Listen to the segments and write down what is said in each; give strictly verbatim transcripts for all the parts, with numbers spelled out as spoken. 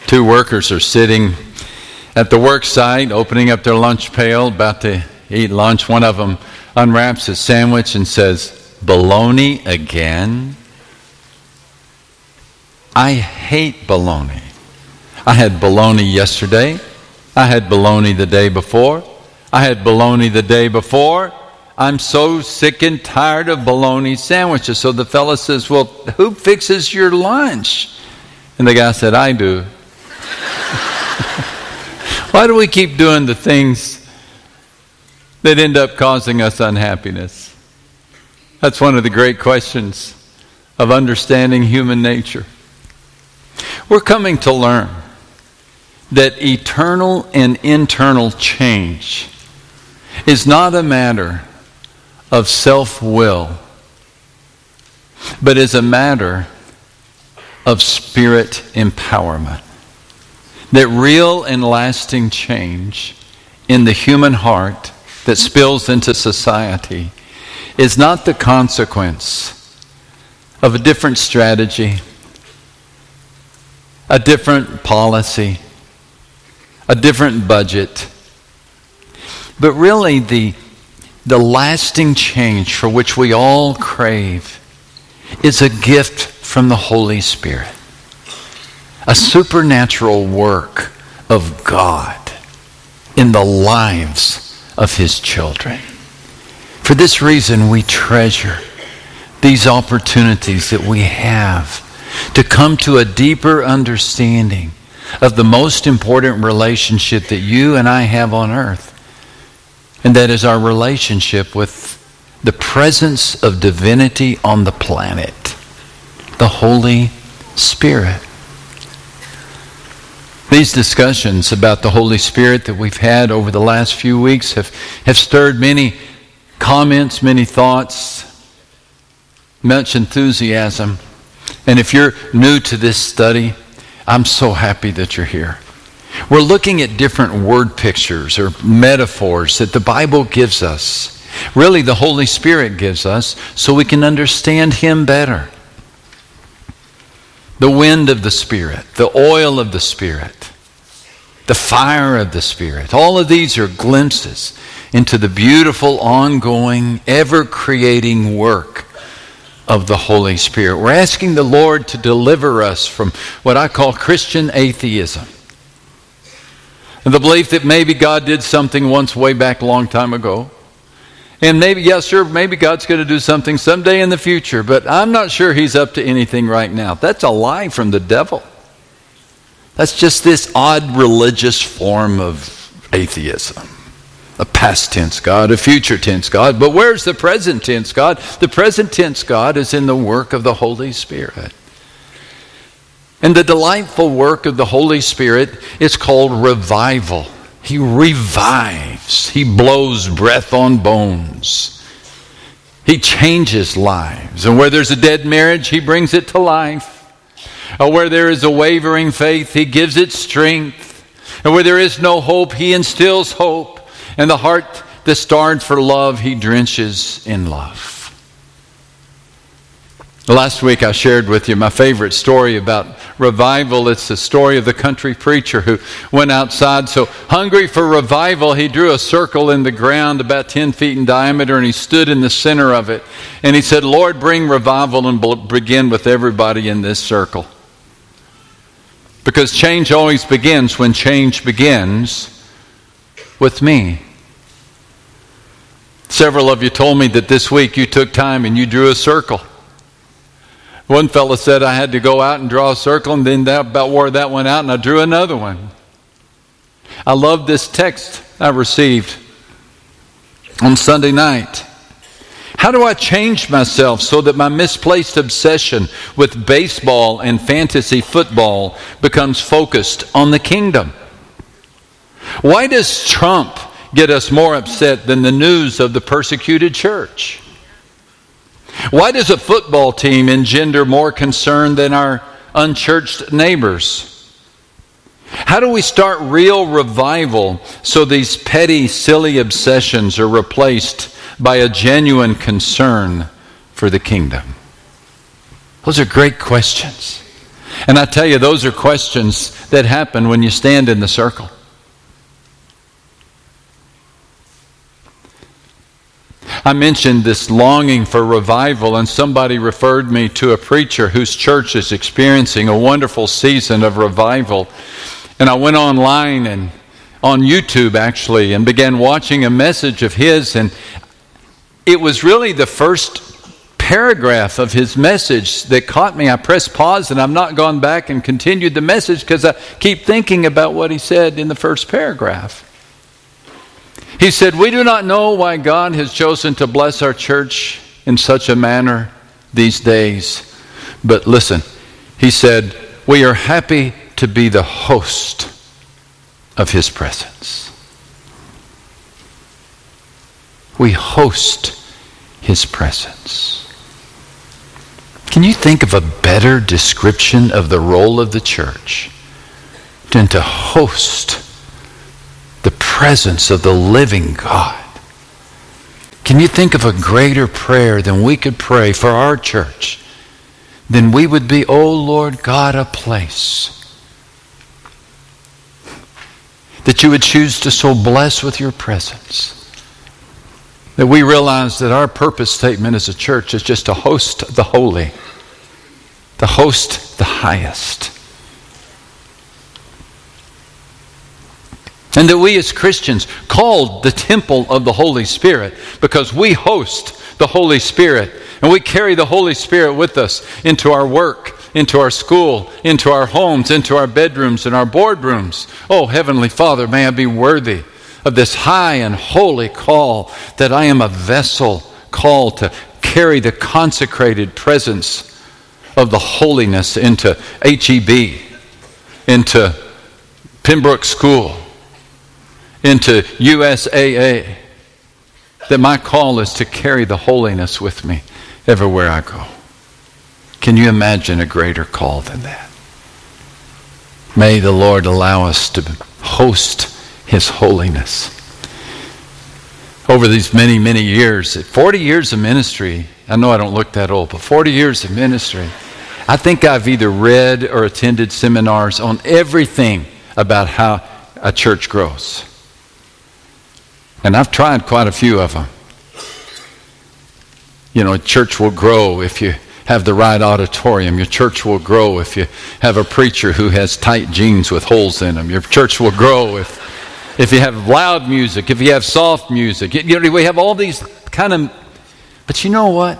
Two workers are sitting at the work site, opening up their lunch pail, about to eat lunch. One of them unwraps his sandwich and says, "Bologna again?" I hate bologna. I had bologna yesterday. I had bologna the day before. I had bologna the day before. I'm so sick and tired of bologna sandwiches. So the fellow says, "Well, who fixes your lunch?" And the guy said, "I do." Why do we keep doing the things that end up causing us unhappiness? That's one of the great questions of understanding human nature. We're coming to learn that eternal and internal change is not a matter of self-will, but is a matter of spirit empowerment. That real and lasting change in the human heart that spills into society is not the consequence of a different strategy, a different policy, a different budget, but really the, the lasting change for which we all crave is a gift from the Holy Spirit. A supernatural work of God in the lives of His children. For this reason, we treasure these opportunities that we have to come to a deeper understanding of the most important relationship that you and I have on earth. And that is our relationship with the presence of divinity on the planet, the Holy Spirit. These discussions about the Holy Spirit that we've had over the last few weeks have, have stirred many comments, many thoughts, much enthusiasm. And if you're new to this study, I'm so happy that you're here. We're looking at different word pictures or metaphors that the Bible gives us. Really, the Holy Spirit gives us so we can understand Him better. The wind of the Spirit, the oil of the Spirit, the fire of the Spirit. All of these are glimpses into the beautiful, ongoing, ever-creating work of the Holy Spirit. We're asking the Lord to deliver us from what I call Christian atheism. And the belief that maybe God did something once way back a long time ago. And maybe, yes, sure, maybe God's going to do something someday in the future, but I'm not sure He's up to anything right now. That's a lie from the devil. That's just this odd religious form of atheism. A past tense God, a future tense God. But where's the present tense God? The present tense God is in the work of the Holy Spirit. And the delightful work of the Holy Spirit is called revival. He revives. He blows breath on bones. He changes lives. And where there's a dead marriage, He brings it to life. Or where there is a wavering faith, He gives it strength. And where there is no hope, He instills hope. And the heart that's starved for love, He drenches in love. Last week I shared with you my favorite story about revival. It's the story of the country preacher who went outside so hungry for revival, he drew a circle in the ground about ten feet in diameter, and he stood in the center of it. And he said, "Lord, bring revival and begin with everybody in this circle." Because change always begins when change begins with me. Several of you told me that this week you took time and you drew a circle. One fellow said I had to go out and draw a circle, and then that about wore that one out, and I drew another one. I love this text I received on Sunday night. How do I change myself so that my misplaced obsession with baseball and fantasy football becomes focused on the kingdom? Why does Trump get us more upset than the news of the persecuted church? Why does a football team engender more concern than our unchurched neighbors? How do we start real revival so these petty, silly obsessions are replaced by a genuine concern for the kingdom? Those are great questions. And I tell you, those are questions that happen when you stand in the circle. I mentioned this longing for revival, and somebody referred me to a preacher whose church is experiencing a wonderful season of revival. And I went online and on YouTube actually and began watching a message of his, and it was really the first paragraph of his message that caught me. I pressed pause and I've not gone back and continued the message because I keep thinking about what he said in the first paragraph. He said, "We do not know why God has chosen to bless our church in such a manner these days. But listen," he said, "we are happy to be the host of His presence." We host His presence. Can you think of a better description of the role of the church than to host the presence of the living God? Can you think of a greater prayer than we could pray for our church? Then we would be, "Oh Lord God, a place that you would choose to so bless with your presence." That we realize that our purpose statement as a church is just to host the holy, to host the highest. And that we as Christians, called the temple of the Holy Spirit, because we host the Holy Spirit, and we carry the Holy Spirit with us into our work, into our school, into our homes, into our bedrooms and our boardrooms. Oh, Heavenly Father, may I be worthy of this high and holy call, that I am a vessel called to carry the consecrated presence of the holiness into H E B, into Pembroke School, into U S A A, that my call is to carry the holiness with me everywhere I go. Can you imagine a greater call than that? May the Lord allow us to host His holiness. Over these many, many years, forty years of ministry, I know I don't look that old, but forty years of ministry, I think I've either read or attended seminars on everything about how a church grows. And I've tried quite a few of them. You know, a church will grow if you have the right auditorium. Your church will grow if you have a preacher who has tight jeans with holes in them. Your church will grow if if you have loud music, if you have soft music. You know, we have all these kind of... But you know what?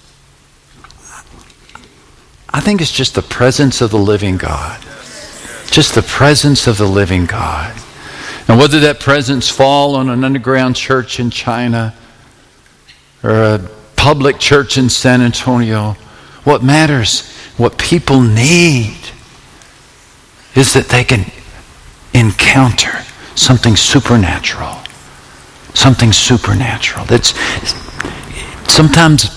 I think it's just the presence of the living God. Just the presence of the living God. And whether that presence fall on an underground church in China or a public church in San Antonio, what matters, what people need, is that they can encounter something supernatural. Something supernatural that's sometimes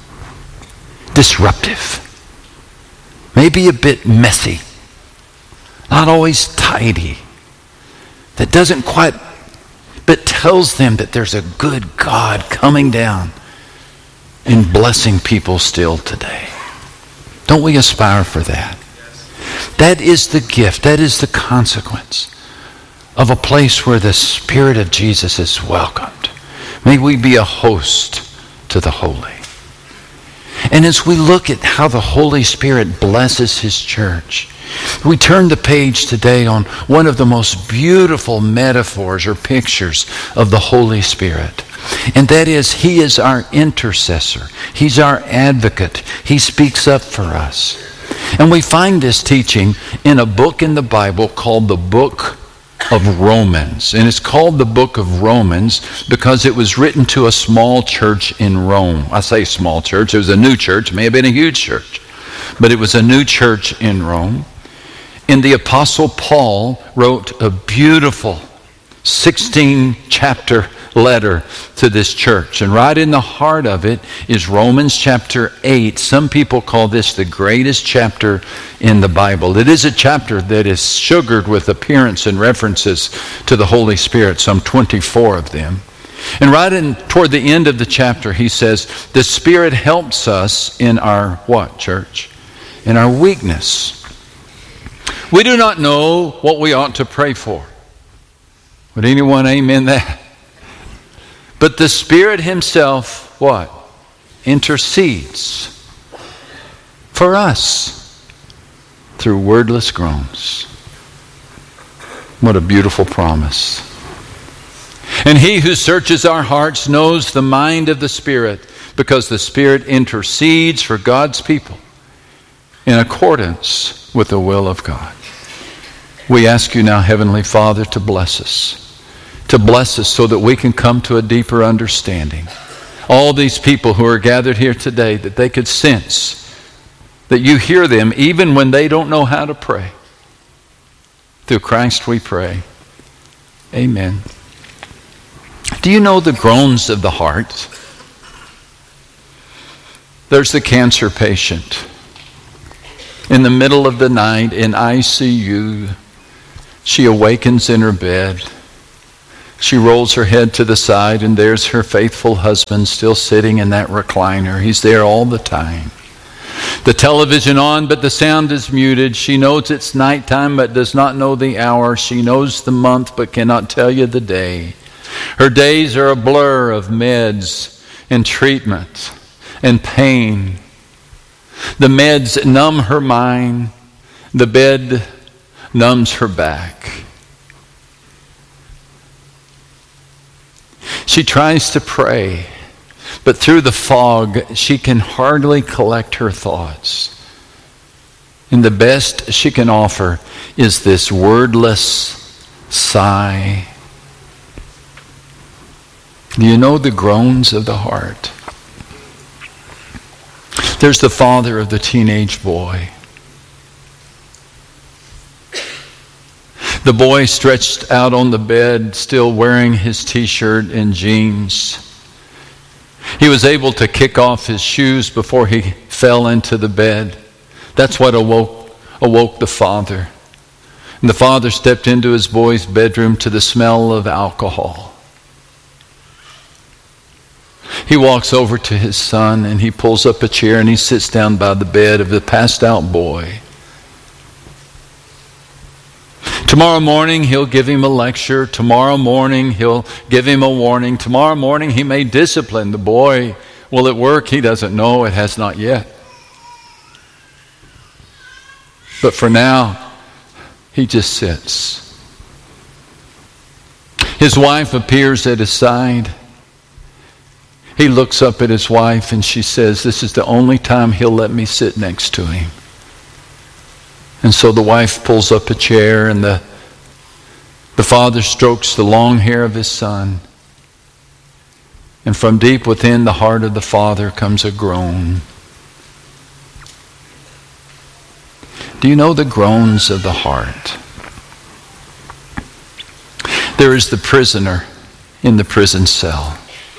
disruptive. Maybe a bit messy. Not always tidy. That doesn't quite, but tells them that there's a good God coming down and blessing people still today. Don't we aspire for that? That is the gift, that is the consequence of a place where the Spirit of Jesus is welcomed. May we be a host to the holy. And as we look at how the Holy Spirit blesses His church, we turn the page today on one of the most beautiful metaphors or pictures of the Holy Spirit. And that is, He is our intercessor. He's our advocate. He speaks up for us. And we find this teaching in a book in the Bible called the Book of Romans. And it's called the Book of Romans because it was written to a small church in Rome. I say small church. It was a new church. It may have been a huge church. But it was a new church in Rome. And the Apostle Paul wrote a beautiful sixteen chapter letter to this church. And right in the heart of it is Romans chapter eight. Some people call this the greatest chapter in the Bible. It is a chapter that is sugared with appearance and references to the Holy Spirit, some twenty-four of them. And right in toward the end of the chapter, he says, the Spirit helps us in our what, church? In our weakness. We do not know what we ought to pray for. Would anyone amen that? But the Spirit himself, what? Intercedes for us through wordless groans. What a beautiful promise. And he who searches our hearts knows the mind of the Spirit, because the Spirit intercedes for God's people in accordance with the will of God. We ask you now, Heavenly Father, to bless us. To bless us so that we can come to a deeper understanding. All these people who are gathered here today, that they could sense that you hear them even when they don't know how to pray. Through Christ we pray. Amen. Do you know the groans of the heart? There's the cancer patient in the middle of the night in I C U. She awakens in her bed. She rolls her head to the side, and there's her faithful husband still sitting in that recliner. He's there all the time. The television on, but the sound is muted. She knows it's nighttime, but does not know the hour. She knows the month, but cannot tell you the day. Her days are a blur of meds and treatment and pain. The meds numb her mind. The bed numbs her back. She tries to pray, but through the fog, she can hardly collect her thoughts. And the best she can offer is this wordless sigh. Do you know the groans of the heart? There's the father of the teenage boy. The boy stretched out on the bed, still wearing his t-shirt and jeans. He was able to kick off his shoes before he fell into the bed. That's what awoke, awoke the father. And the father stepped into his boy's bedroom to the smell of alcohol. He walks over to his son and he pulls up a chair and he sits down by the bed of the passed out boy. Tomorrow morning he'll give him a lecture. Tomorrow morning he'll give him a warning. Tomorrow morning he may discipline the boy. Will it work? He doesn't know. It has not yet. But for now, he just sits. His wife appears at his side. He looks up at his wife and she says, "This is the only time he'll let me sit next to him." And so the wife pulls up a chair and the, the father strokes the long hair of his son. And from deep within the heart of the father comes a groan. Do you know the groans of the heart? There is the prisoner in the prison cell.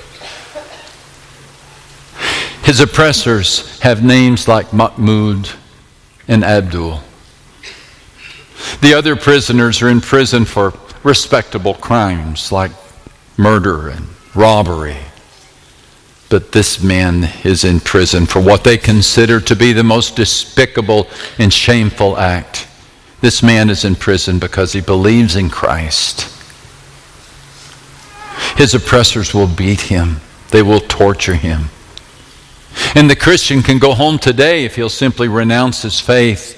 His oppressors have names like Mahmoud and Abdul. The other prisoners are in prison for respectable crimes like murder and robbery. But this man is in prison for what they consider to be the most despicable and shameful act. This man is in prison because he believes in Christ. His oppressors will beat him. They will torture him. And the Christian can go home today if he'll simply renounce his faith.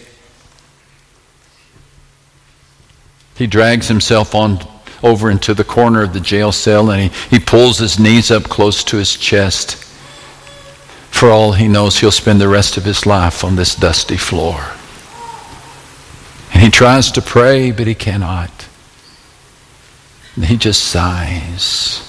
He drags himself on over into the corner of the jail cell and he, he pulls his knees up close to his chest. For all he knows, he'll spend the rest of his life on this dusty floor. And he tries to pray, but he cannot. And he just sighs.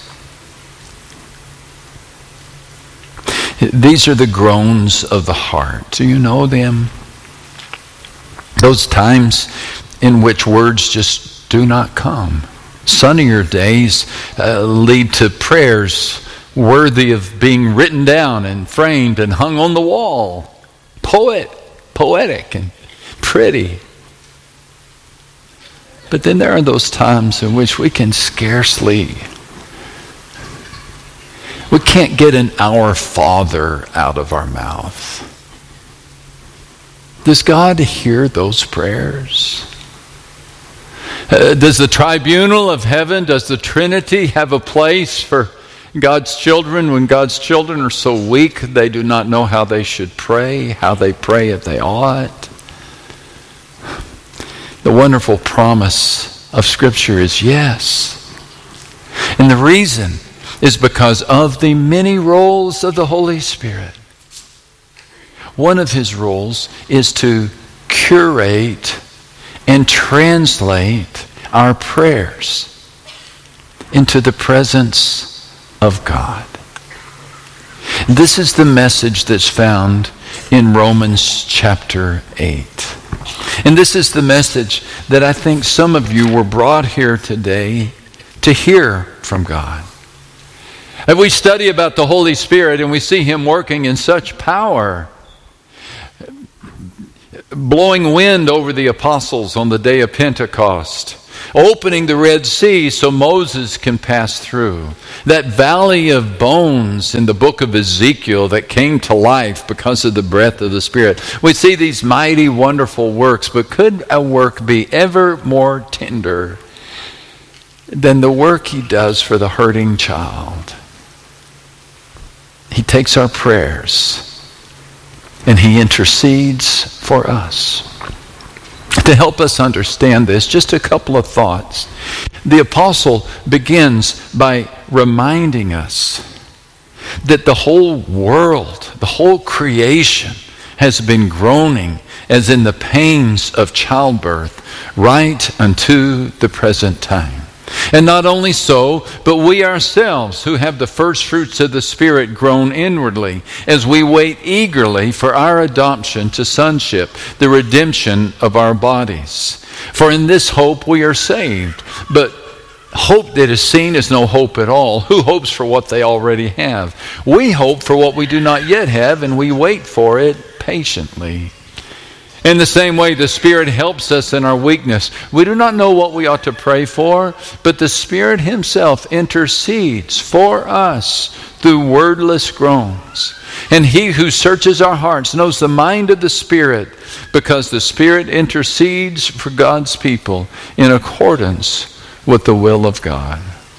These are the groans of the heart. Do you know them? Those times in which words just do not come. Sunnier days uh, lead to prayers worthy of being written down and framed and hung on the wall. Poet, poetic and pretty. But then there are those times in which we can scarcely, we can't get an "Our Father" out of our mouth. Does God hear those prayers? Uh, does the tribunal of heaven, does the Trinity have a place for God's children when God's children are so weak they do not know how they should pray, how they pray if they ought? The wonderful promise of Scripture is yes. And the reason is because of the many roles of the Holy Spirit. One of his roles is to curate and translate our prayers into the presence of God. This is the message that's found in Romans chapter eight. And this is the message that I think some of you were brought here today to hear from God. And we study about the Holy Spirit and we see him working in such power, blowing wind over the apostles on the day of Pentecost, opening the Red Sea so Moses can pass through, that valley of bones in the book of Ezekiel that came to life because of the breath of the Spirit. We see these mighty, wonderful works, but could a work be ever more tender than the work he does for the hurting child? He takes our prayers and he intercedes for us. To help us understand this, just a couple of thoughts. The apostle begins by reminding us that the whole world, the whole creation has been groaning as in the pains of childbirth right unto the present time. And not only so, but we ourselves who have the first fruits of the Spirit groan inwardly as we wait eagerly for our adoption to sonship, the redemption of our bodies. For in this hope we are saved. But hope that is seen is no hope at all. Who hopes for what they already have? We hope for what we do not yet have, and we wait for it patiently. In the same way, the Spirit helps us in our weakness. We do not know what we ought to pray for, but the Spirit himself intercedes for us through wordless groans. And he who searches our hearts knows the mind of the Spirit, because the Spirit intercedes for God's people in accordance with the will of God.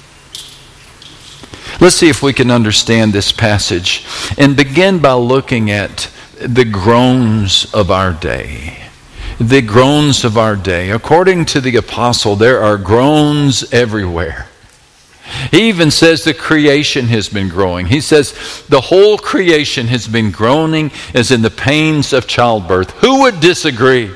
Let's see if we can understand this passage and begin by looking at the groans of our day. The groans of our day. According to the apostle, there are groans everywhere. He even says the creation has been growing. He says the whole creation has been groaning as in the pains of childbirth. Who would disagree?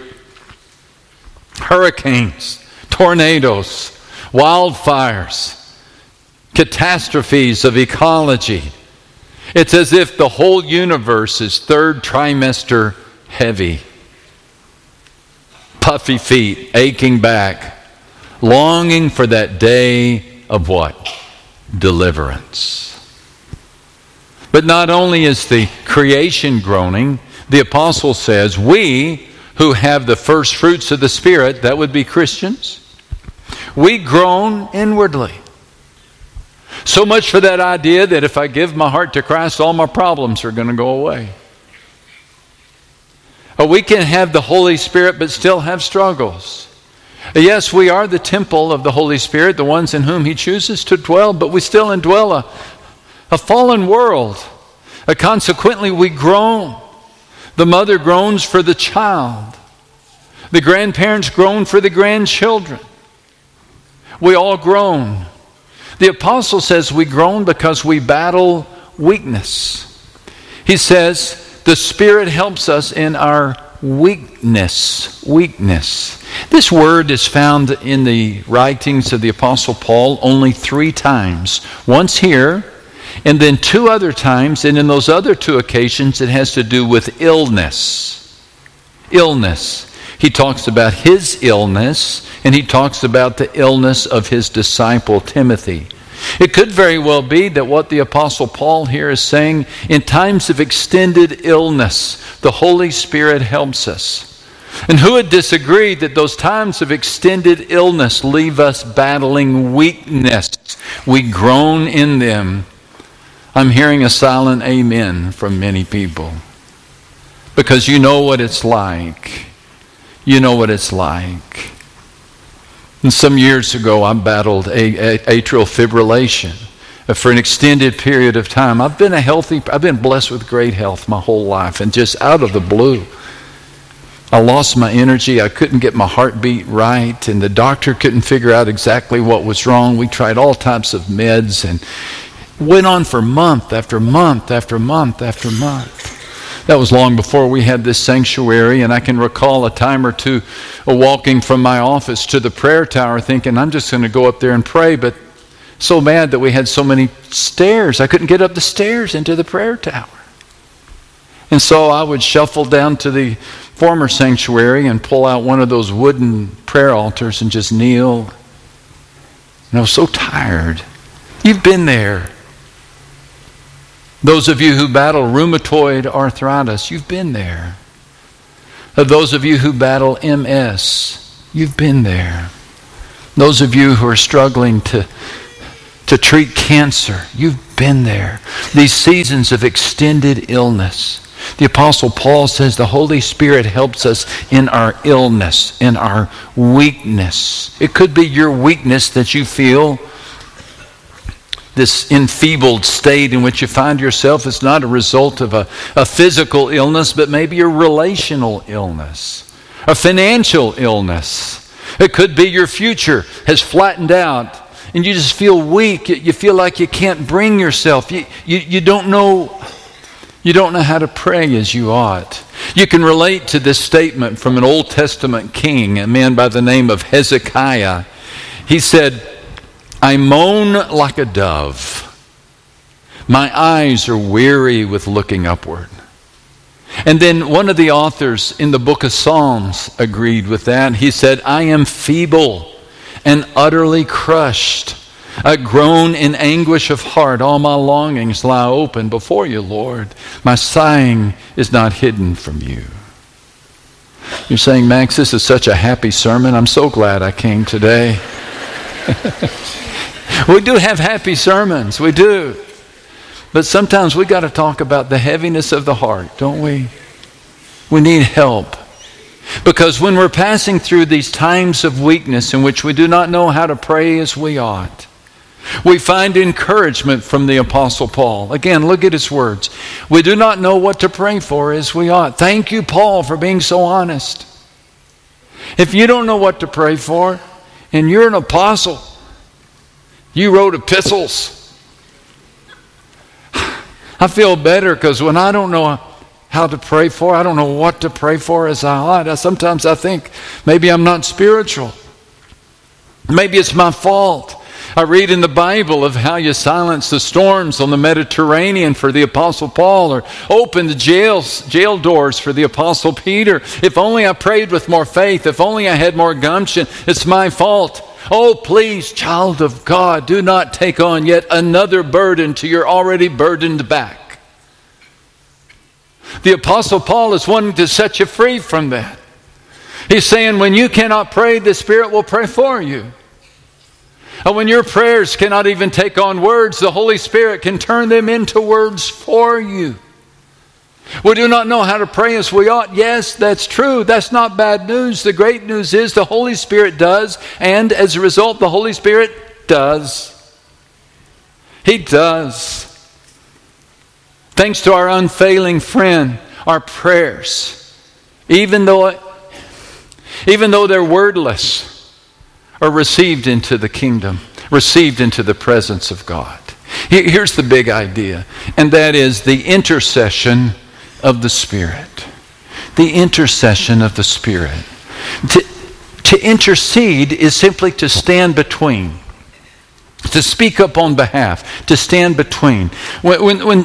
Hurricanes, tornadoes, wildfires, catastrophes of ecology. It's as if the whole universe is third trimester heavy. Puffy feet, aching back, longing for that day of what? Deliverance. But not only is the creation groaning, the apostle says, we who have the first fruits of the Spirit, that would be Christians, we groan inwardly. So much for that idea that if I give my heart to Christ, all my problems are going to go away. We can have the Holy Spirit but still have struggles. Yes, we are the temple of the Holy Spirit, the ones in whom he chooses to dwell, but we still indwell a, a fallen world. Uh, consequently, we groan. The mother groans for the child. The grandparents groan for the grandchildren. We all groan. The apostle says we groan because we battle weakness. He says the Spirit helps us in our weakness. Weakness. This word is found in the writings of the apostle Paul only three times. Once here, and then two other times, and in those other two occasions it has to do with illness. Illness. He talks about his illness, and he talks about the illness of his disciple Timothy. It could very well be that what the Apostle Paul here is saying, in times of extended illness, the Holy Spirit helps us. And who would disagree that those times of extended illness leave us battling weakness? We groan in them. I'm hearing a silent amen from many people. Because you know what it's like. You know what it's like. And some years ago, I battled a, a, atrial fibrillation for an extended period of time. I've been a healthy, I've been blessed with great health my whole life, and just out of the blue, I lost my energy. I couldn't get my heartbeat right, and the doctor couldn't figure out exactly what was wrong. We tried all types of meds, and went on for month after month after month after month. That was long before we had this sanctuary, and I can recall a time or two walking from my office to the prayer tower thinking, I'm just going to go up there and pray, but so mad that we had so many stairs. I couldn't get up the stairs into the prayer tower. And so I would shuffle down to the former sanctuary and pull out one of those wooden prayer altars and just kneel. And I was so tired. You've been there. Those of you who battle rheumatoid arthritis, you've been there. Those of you who battle M S, you've been there. Those of you who are struggling to, to treat cancer, you've been there. These seasons of extended illness. The Apostle Paul says the Holy Spirit helps us in our illness, in our weakness. It could be your weakness that you feel, this enfeebled state in which you find yourself is not a result of a, a physical illness, but maybe a relational illness, a financial illness. It could be your future has flattened out and you just feel weak. You, you feel like you can't bring yourself. You, you, you don't know, you don't know how to pray as you ought. You can relate to this statement from an Old Testament king, a man by the name of Hezekiah. He said, I moan like a dove. My eyes are weary with looking upward. And then one of the authors in the book of Psalms agreed with that. He said, I am feeble and utterly crushed. I groan in anguish of heart. All my longings lie open before you, Lord. My sighing is not hidden from you. You're saying, Max, this is such a happy sermon. I'm so glad I came today. We do have happy sermons, we do. But sometimes we got to talk about the heaviness of the heart, don't we? We need help. Because when we're passing through these times of weakness in which we do not know how to pray as we ought, we find encouragement from the Apostle Paul. Again, look at his words. We do not know what to pray for as we ought. Thank you, Paul, for being so honest. If you don't know what to pray for, and you're an apostle, you wrote epistles. I feel better because when I don't know how to pray for, I don't know what to pray for as I ought. I, sometimes I think maybe I'm not spiritual. Maybe it's my fault. I read in the Bible of how you silence the storms on the Mediterranean for the Apostle Paul, or open the jails, jail doors for the Apostle Peter. If only I prayed with more faith. If only I had more gumption. It's my fault. Oh, please, child of God, do not take on yet another burden to your already burdened back. The Apostle Paul is wanting to set you free from that. He's saying when you cannot pray, the Spirit will pray for you. And when your prayers cannot even take on words, the Holy Spirit can turn them into words for you. We do not know how to pray as we ought. Yes, that's true. That's not bad news. The great news is the Holy Spirit does, and as a result, the Holy Spirit does. He does. Thanks to our unfailing friend, our prayers, even though, even though they're wordless, are received into the kingdom, received into the presence of God. Here's the big idea, and that is the intercession of the Spirit. The intercession of the Spirit. To, to intercede is simply to stand between. To speak up on behalf. To stand between. When, when, when,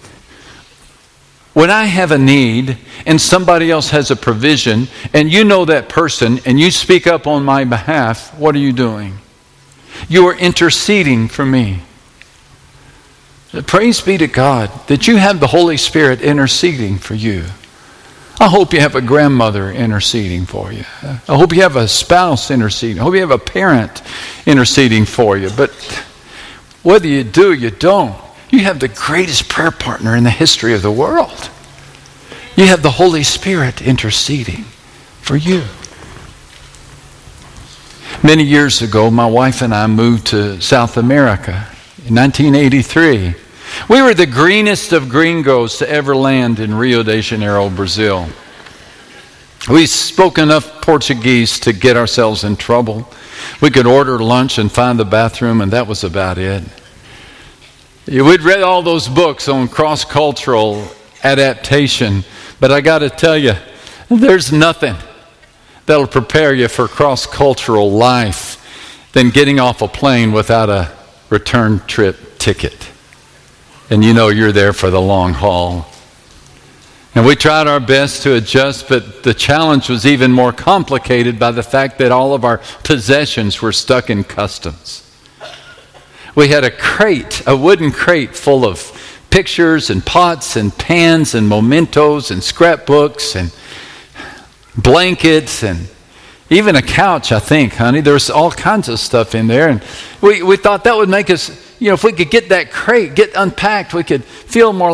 when I have a need and somebody else has a provision and you know that person and you speak up on my behalf, what are you doing? You are interceding for me. Praise be to God that you have the Holy Spirit interceding for you. I hope you have a grandmother interceding for you. I hope you have a spouse interceding. I hope you have a parent interceding for you. But whether you do or you don't, you have the greatest prayer partner in the history of the world. You have the Holy Spirit interceding for you. Many years ago, my wife and I moved to South America in nineteen eighty-three. We were the greenest of gringos to ever land in Rio de Janeiro, Brazil. We spoke enough Portuguese to get ourselves in trouble. We could order lunch and find the bathroom, and that was about it. We'd read all those books on cross-cultural adaptation, but I got to tell you, there's nothing that'll prepare you for cross-cultural life than getting off a plane without a return trip ticket. And you know you're there for the long haul. And we tried our best to adjust, but the challenge was even more complicated by the fact that all of our possessions were stuck in customs. We had a crate, a wooden crate full of pictures and pots and pans and mementos and scrapbooks and blankets and even a couch, I think, honey. There was all kinds of stuff in there. And we, we thought that would make us, you know, if we could get that crate, get unpacked, we could feel more